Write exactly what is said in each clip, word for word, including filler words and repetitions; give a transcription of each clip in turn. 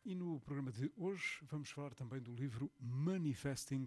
E no programa de hoje vamos falar também do livro Manifesting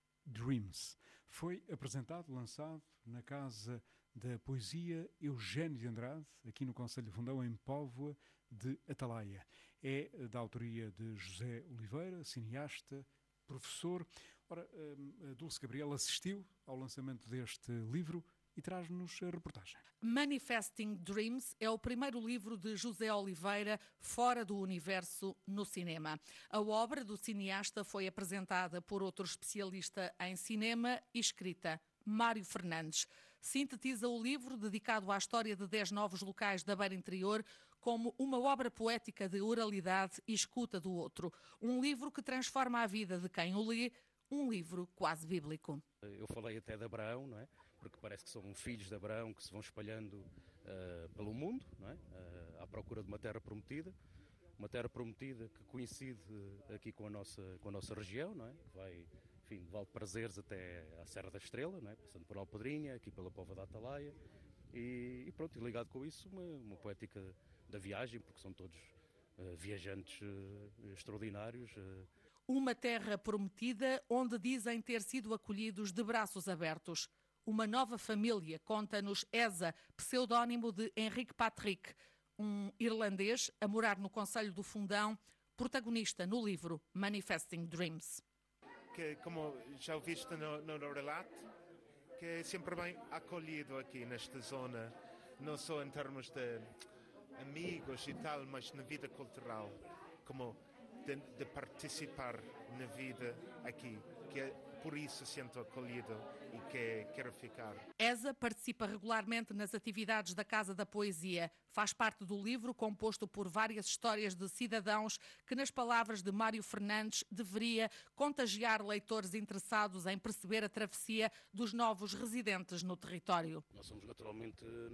Dreams. Foi apresentado, lançado na Casa da Poesia Eugénio de Andrade, aqui no Concelho de Fundão, em Póvoa de Atalaia. É da autoria de José Oliveira, cineasta, professor. Ora, a Dulce Gabriel assistiu ao lançamento deste livro e traz-nos a reportagem. Manifesting Dreams é o primeiro livro de José Oliveira fora do universo no cinema. A obra do cineasta foi apresentada por outro especialista em cinema e escrita, Mário Fernandes. Sintetiza o livro, dedicado à história de dez novos locais da Beira Interior, como uma obra poética de oralidade e escuta do outro. Um livro que transforma a vida de quem o lê, um livro quase bíblico. Eu falei até de Abraão, não é? Porque parece que são filhos de Abraão que se vão espalhando uh, pelo mundo, não é? Uh, à procura de uma terra prometida. Uma terra prometida que coincide aqui com a nossa, com a nossa região, não é? Que vai, enfim, de Valdeprazeres até à Serra da Estrela, não é? Passando por Alpedrinha, aqui pela Póvoa da Atalaia. E, e pronto, e ligado com isso, uma, uma poética da viagem, porque são todos uh, viajantes uh, extraordinários. Uh, Uma terra prometida onde dizem ter sido acolhidos de braços abertos. Uma nova família, conta-nos Eza, pseudónimo de Henrique Patrick, um irlandês a morar no Concelho do Fundão, protagonista no livro Manifesting Dreams. Que, como já ouviste no, no relato, que é sempre bem acolhido aqui nesta zona, não só em termos de amigos e tal, mas na vida cultural, como De, de participar na vida aqui, que é, por isso sinto acolhido e que quero ficar. Eza participa regularmente nas atividades da Casa da Poesia. Faz parte do livro composto por várias histórias de cidadãos que, nas palavras de Mário Fernandes, deveria contagiar leitores interessados em perceber a travessia dos novos residentes no território. Nós somos naturalmente